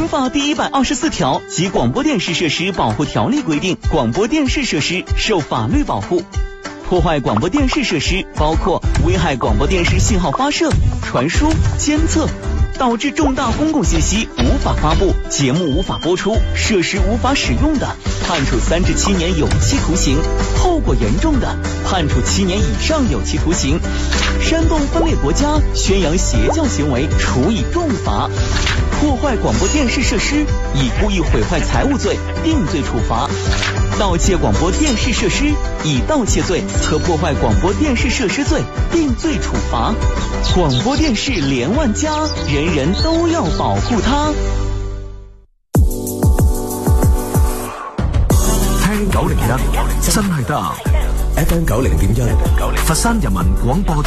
法第124条及广播电视设施保护条例规定，广播电视设施受法律保护。破坏广播电视设施包括危害广播电视信号发射、传输、监测，导致重大公共信息无法发布、节目无法播出、设施无法使用的，判处3至7年有期徒刑；后果严重的，判处7年以上有期徒刑。煽动分裂国家、宣扬邪教行为，处以重罚。破坏广播电视设施，以故意毁坏财物罪定罪处罚。盗窃广播电视设施，以盗窃罪和破坏广播电视设施罪定罪处罚。广播電視連萬家，人人都要保護它。 聽901真係得 FM 90.1佛山人民廣播